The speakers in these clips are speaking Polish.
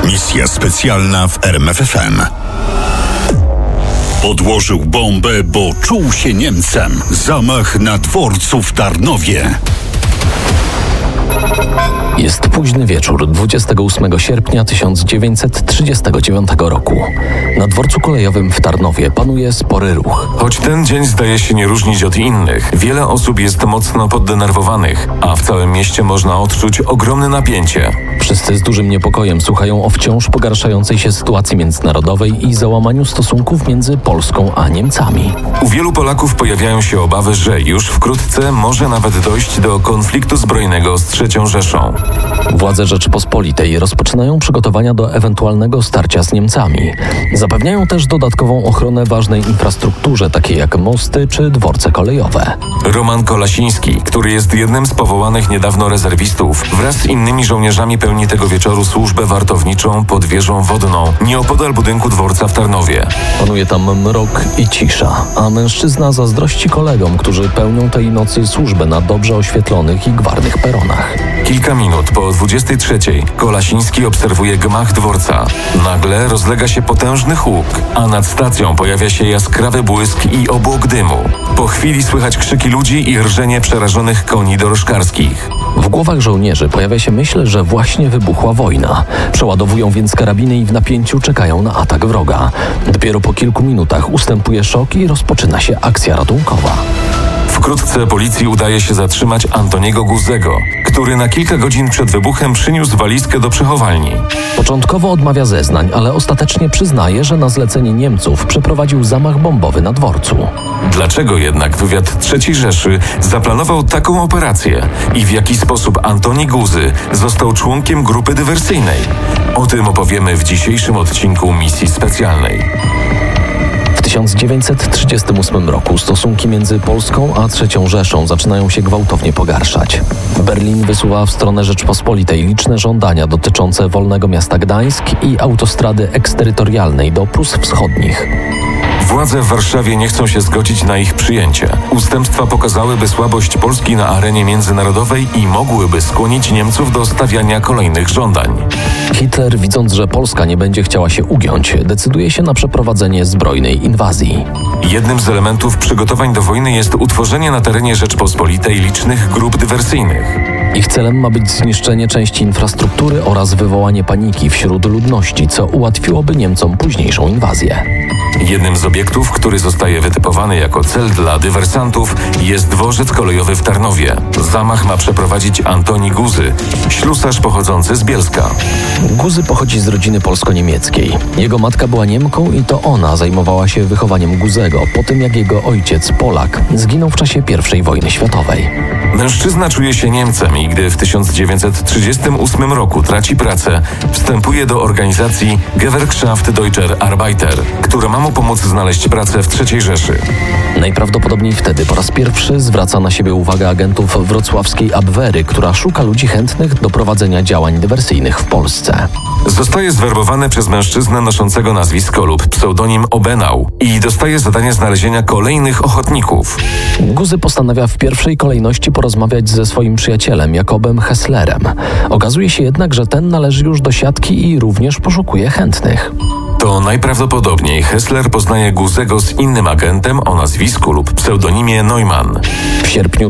Misja specjalna w RMFFM. Podłożył bombę, bo czuł się Niemcem. Zamach na dworcu w Tarnowie. Jest późny wieczór 28 sierpnia 1939 roku. Na dworcu kolejowym w Tarnowie panuje spory ruch. Choć ten dzień zdaje się nie różnić od innych, wiele osób jest mocno poddenerwowanych, a w całym mieście można odczuć ogromne napięcie. Wszyscy z dużym niepokojem słuchają o wciąż pogarszającej się sytuacji międzynarodowej i załamaniu stosunków między Polską a Niemcami. U wielu Polaków pojawiają się obawy, że już wkrótce może nawet dojść do konfliktu zbrojnego z III Rzeszą. Władze Rzeczypospolitej rozpoczynają przygotowania do ewentualnego starcia z Niemcami. Zapewniają też dodatkową ochronę ważnej infrastrukturze, takiej jak mosty czy dworce kolejowe. Roman Kolasiński, który jest jednym z powołanych niedawno rezerwistów, wraz z innymi żołnierzami pełni tego wieczoru służbę wartowniczą pod wieżą wodną, nieopodal budynku dworca w Tarnowie. Panuje tam mrok i cisza, a mężczyzna zazdrości kolegom, którzy pełnią tej nocy służbę na dobrze oświetlonych i gwarnych peronach. Kilka minut po 23:00 Kolasiński obserwuje gmach dworca. Nagle rozlega się potężny huk, a nad stacją pojawia się jaskrawy błysk i obłok dymu. Po chwili słychać krzyki ludzi i rżenie przerażonych koni dorożkarskich. W głowach żołnierzy pojawia się myśl, że właśnie wybuchła wojna. Przeładowują więc karabiny i w napięciu czekają na atak wroga. Dopiero po kilku minutach ustępuje szok i rozpoczyna się akcja ratunkowa. Wkrótce policji udaje się zatrzymać Antoniego Guzego, który na kilka godzin przed wybuchem przyniósł walizkę do przechowalni. Początkowo odmawia zeznań, ale ostatecznie przyznaje, że na zlecenie Niemców przeprowadził zamach bombowy na dworcu. Dlaczego jednak wywiad III Rzeszy zaplanował taką operację i w jaki sposób Antoni Guzy został członkiem grupy dywersyjnej? O tym opowiemy w dzisiejszym odcinku Misji Specjalnej. W 1938 roku stosunki między Polską a III Rzeszą zaczynają się gwałtownie pogarszać. Berlin wysuwa w stronę Rzeczpospolitej liczne żądania dotyczące wolnego miasta Gdańsk i autostrady eksterytorialnej do Prus Wschodnich. Władze w Warszawie nie chcą się zgodzić na ich przyjęcie. Ustępstwa pokazałyby słabość Polski na arenie międzynarodowej i mogłyby skłonić Niemców do stawiania kolejnych żądań. Hitler, widząc, że Polska nie będzie chciała się ugiąć, decyduje się na przeprowadzenie zbrojnej inwazji. Jednym z elementów przygotowań do wojny jest utworzenie na terenie Rzeczpospolitej licznych grup dywersyjnych. Ich celem ma być zniszczenie części infrastruktury oraz wywołanie paniki wśród ludności, co ułatwiłoby Niemcom późniejszą inwazję. Jednym z obiektów, który zostaje wytypowany jako cel dla dywersantów, jest dworzec kolejowy w Tarnowie. Zamach ma przeprowadzić Antoni Guzy, ślusarz pochodzący z Bielska. Guzy pochodzi z rodziny polsko-niemieckiej. Jego matka była Niemką i to ona zajmowała się wychowaniem Guzego, po tym jak jego ojciec, Polak, zginął w czasie I wojny światowej. Mężczyzna czuje się Niemcem i gdy w 1938 roku traci pracę, wstępuje do organizacji Gewerkschaft Deutscher Arbeiter, która ma mu pomóc znaleźć pracę w III Rzeszy. Najprawdopodobniej wtedy po raz pierwszy zwraca na siebie uwagę agentów wrocławskiej Abwehry, która szuka ludzi chętnych do prowadzenia działań dywersyjnych w Polsce. Zostaje zwerbowany przez mężczyznę noszącego nazwisko lub pseudonim Obenau i dostaje zadanie znalezienia kolejnych ochotników. Guzy postanawia w pierwszej kolejności porozmawiać ze swoim przyjacielem Jakobem Hesslerem. Okazuje się jednak, że ten należy już do siatki i również poszukuje chętnych. To najprawdopodobniej Hessler poznaje Guzego z innym agentem o nazwisku lub pseudonimie Neumann. W sierpniu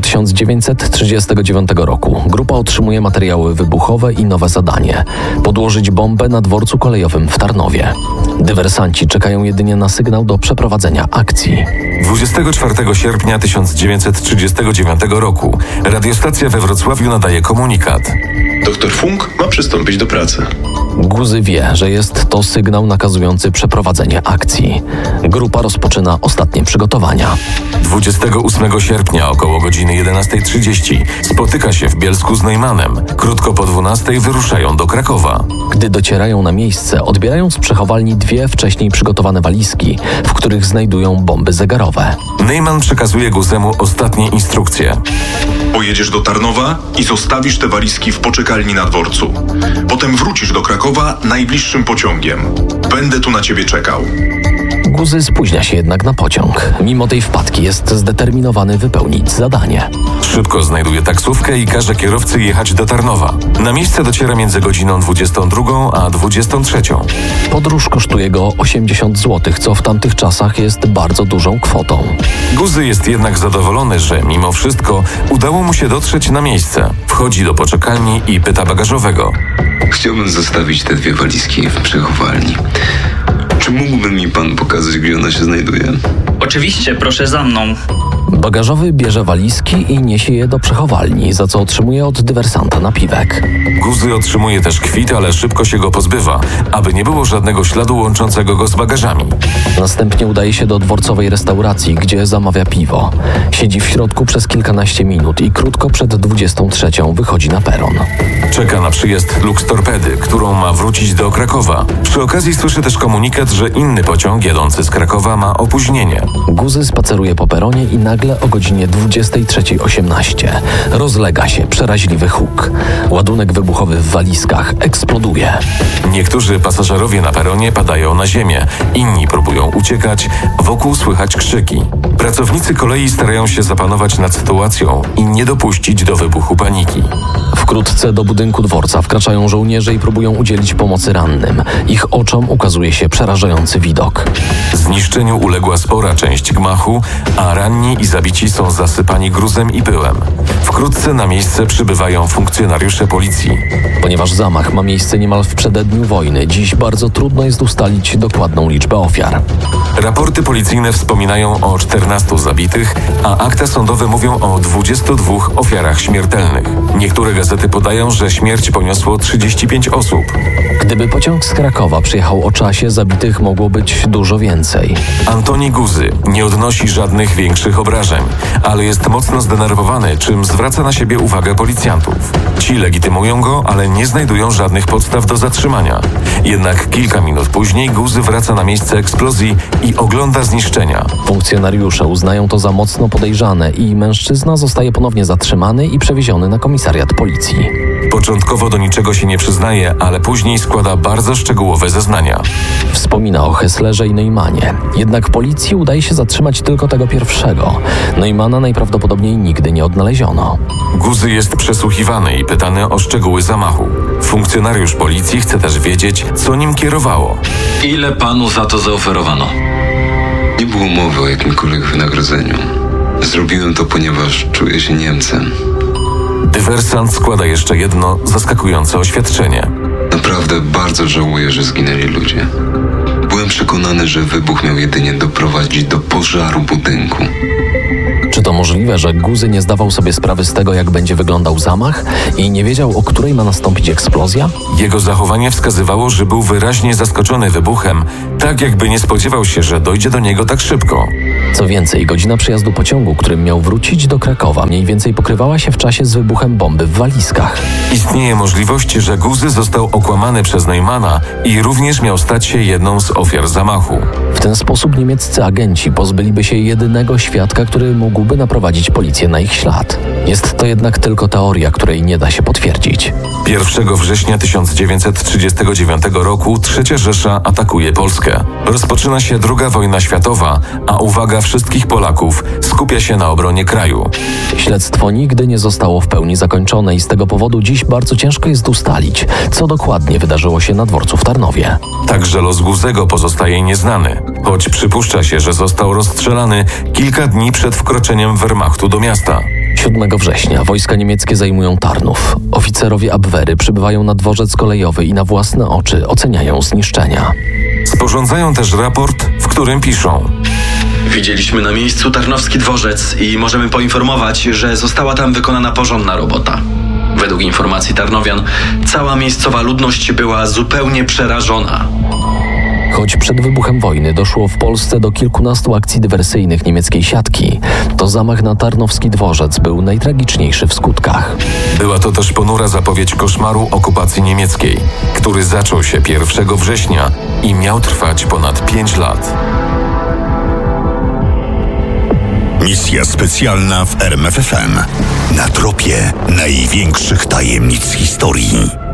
1939 roku grupa otrzymuje materiały wybuchowe i nowe zadanie – podłożyć bombę na dworcu kolejowym w Tarnowie. Dywersanci czekają jedynie na sygnał do przeprowadzenia akcji. 24 sierpnia 1939 roku radiostacja we Wrocławiu nadaje komunikat. Doktor Funk ma przystąpić do pracy. Guzy wie, że jest to sygnał nakazujący przeprowadzenie akcji. Grupa rozpoczyna ostatnie przygotowania. 28 sierpnia około godziny 11:30 spotyka się w Bielsku z Neumannem. Krótko po 12:00 wyruszają do Krakowa. Gdy docierają na miejsce, odbierają z przechowalni dwie wcześniej przygotowane walizki, w których znajdują bomby zegarowe. Neumann przekazuje Guzemu ostatnie instrukcje. Pojedziesz do Tarnowa i zostawisz te walizki w poczekalni na dworcu. Potem wrócisz do Krakowa najbliższym pociągiem. Będę tu na ciebie czekał. Guzy spóźnia się jednak na pociąg. Mimo tej wpadki jest zdeterminowany wypełnić zadanie. Szybko znajduje taksówkę i każe kierowcy jechać do Tarnowa. Na miejsce dociera między godziną 22 a 23. Podróż kosztuje go 80 zł, co w tamtych czasach jest bardzo dużą kwotą. Guzy jest jednak zadowolony, że mimo wszystko udało mu się dotrzeć na miejsce. Wchodzi do poczekalni i pyta bagażowego. Chciałbym zostawić te 2 walizki w przechowalni. Czy mógłby mi pan pokazać, gdzie ona się znajduje? Oczywiście, proszę za mną. Bagażowy bierze walizki i niesie je do przechowalni, za co otrzymuje od dywersanta napiwek. Guzy otrzymuje też kwit, ale szybko się go pozbywa, aby nie było żadnego śladu łączącego go z bagażami. Następnie udaje się do dworcowej restauracji, gdzie zamawia piwo. Siedzi w środku przez kilkanaście minut i krótko przed 23 wychodzi na peron. Czeka na przyjazd Luxtorpedy, którą ma wrócić do Krakowa. Przy okazji słyszy też komunikat, że inny pociąg jadący z Krakowa ma opóźnienie. Guzy spaceruje po peronie i nagle o godzinie 23:18 rozlega się przeraźliwy huk. Ładunek wybuchowy w walizkach eksploduje. Niektórzy pasażerowie na peronie padają na ziemię, inni próbują uciekać, wokół słychać krzyki. Pracownicy kolei starają się zapanować nad sytuacją i nie dopuścić do wybuchu paniki. Wkrótce do budynku dworca wkraczają żołnierze i próbują udzielić pomocy rannym. Ich oczom ukazuje się przerażający widok. Zniszczeniu uległa spora część gmachu, a ranni i zabici są zasypani gruzem i pyłem. Wkrótce na miejsce przybywają funkcjonariusze policji. Ponieważ zamach ma miejsce niemal w przededniu wojny, dziś bardzo trudno jest ustalić dokładną liczbę ofiar. Raporty policyjne wspominają o 14 zabitych, a akta sądowe mówią o 22 ofiarach śmiertelnych. Niektóre gazety podają, że śmierć poniosło 35 osób. Gdyby pociąg z Krakowa przyjechał o czasie, zabitych mogło być dużo więcej. Antoni Guzy nie odnosi żadnych większych obrażeń, ale jest mocno zdenerwowany, czym zwraca na siebie uwagę policjantów. Ci legitymują go, ale nie znajdują żadnych podstaw do zatrzymania. Jednak kilka minut później Guzy wraca na miejsce eksplozji i ogląda zniszczenia. Funkcjonariusze uznają to za mocno podejrzane i mężczyzna zostaje ponownie zatrzymany i przewieziony na komisariat policji. Początkowo do niczego się nie przyznaje, ale później składa bardzo szczegółowe zeznania. Wspomina o Hesslerze i Neumanie. Jednak policji udaje się zatrzymać tylko tego pierwszego. Neumana najprawdopodobniej nigdy nie odnaleziono. Guzy jest przesłuchiwany i pytany o szczegóły zamachu. Funkcjonariusz policji chce też wiedzieć, co nim kierowało. Ile panu za to zaoferowano? Nie było mowy o jakimkolwiek wynagrodzeniu. Zrobiłem to, ponieważ czuję się Niemcem. Dywersant składa jeszcze jedno zaskakujące oświadczenie. Naprawdę bardzo żałuję, że zginęli ludzie. Byłem przekonany, że wybuch miał jedynie doprowadzić do pożaru budynku. Czy to możliwe, że Guzy nie zdawał sobie sprawy z tego, jak będzie wyglądał zamach i nie wiedział, o której ma nastąpić eksplozja? Jego zachowanie wskazywało, że był wyraźnie zaskoczony wybuchem, tak jakby nie spodziewał się, że dojdzie do niego tak szybko. Co więcej, godzina przyjazdu pociągu, którym miał wrócić do Krakowa, mniej więcej pokrywała się w czasie z wybuchem bomby w walizkach. Istnieje możliwość, że Guzy został okłamany przez Neumana i również miał stać się jedną z ofiar zamachu. W ten sposób niemieccy agenci pozbyliby się jedynego świadka, który mógłby naprowadzić policję na ich ślad. Jest to jednak tylko teoria, której nie da się potwierdzić. 1 września 1939 roku III Rzesza atakuje Polskę. Rozpoczyna się II wojna światowa, a uwaga wszystkich Polaków skupia się na obronie kraju. Śledztwo nigdy nie zostało w pełni zakończone i z tego powodu dziś bardzo ciężko jest ustalić, co dokładnie wydarzyło się na dworcu w Tarnowie. Także los Guzego pozostaje nieznany, choć przypuszcza się, że został rozstrzelany kilka dni przed wkroczeniem Wehrmachtu do miasta. 7 września wojska niemieckie zajmują Tarnów. Oficerowie Abwehry przybywają na dworzec kolejowy i na własne oczy oceniają zniszczenia. Sporządzają też raport, w którym piszą: Widzieliśmy na miejscu Tarnowski dworzec i możemy poinformować, że została tam wykonana porządna robota. Według informacji tarnowian, cała miejscowa ludność była zupełnie przerażona. Choć przed wybuchem wojny doszło w Polsce do kilkunastu akcji dywersyjnych niemieckiej siatki, to zamach na Tarnowski dworzec był najtragiczniejszy w skutkach. Była to też ponura zapowiedź koszmaru okupacji niemieckiej, który zaczął się 1 września i miał trwać ponad 5 lat. Misja specjalna w RMF FM. Na tropie największych tajemnic historii.